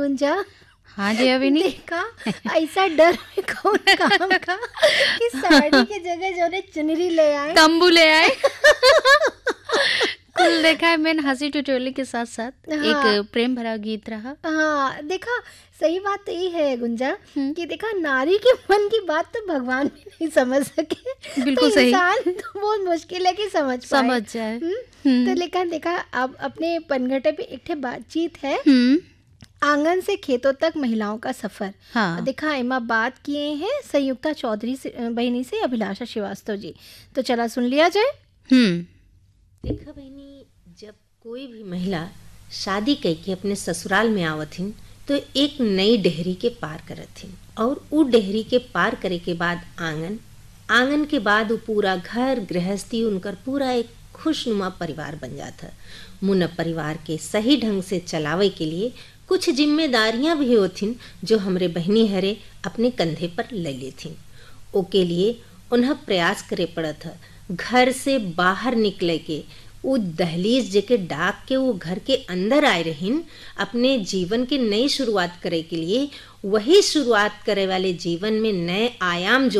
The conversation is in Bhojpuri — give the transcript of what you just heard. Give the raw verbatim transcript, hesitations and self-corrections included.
गुंजा, हाँ जी अविनी। देखा ऐसा डर में कौन काम का कि साड़ी के जगह जो ने चुनरी ले आए, तंबू ले आए। कुल देखा है मैंने हंसी टटोली के साथ साथ हाँ। एक प्रेम भरा गीत रहा। हाँ देखा, सही बात तो ये है गुंजा हम्म। कि देखा नारी के मन की बात तो भगवान भी नहीं समझ सके, बिल्कुल तो सही। इंसान तो बहुत मुश्किल है कि समझ पाए। समझ जाए। हम्म, हम्म। तो लेकिन देखा अब अपने पनघटे पे एक ठे बातचीत है, हम्म। आंगन से खेतों तक महिलाओं का सफर। हाँ। देखा एमा बात किए हैं संयुक्ता चौधरी से बहनी से अभिलाषा श्रीवास्तव जी, तो चला सुन लिया जाए। हम्म। देखा बहनी, जब कोई भी महिला शादी करके अपने ससुराल में आवथिन तो एक नई डेहरी के पार करथिन, और उ डेहरी के पार करे के बाद आंगन, आंगन के बाद वो पूरा घर गृहस्थी, उनकर पूरा एक खुशनुमा परिवार बन जाता। मुन परिवार के सही ढंग से चलावे के लिए कुछ जिम्मेदारियां भी होथिन जो हमरे बहनी हरे अपने कंधे पर ले लेथिन। ओके लिए उन्हें प्रयास करे पड़त है घर से बाहर निकले के, वो दहलीज जेके डाक के वो घर के अंदर आए रहीन अपने जीवन की नई शुरुआत करे के लिए। वही शुरुआत करे वाले जीवन में नए आयाम जो